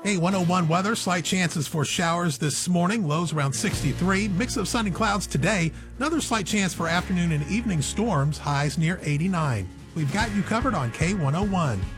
K101 weather, slight chances for showers this morning, lows around 63. Mix of sun and clouds today. Another slight chance for afternoon and evening storms, highs near 89. We've got you covered on K101.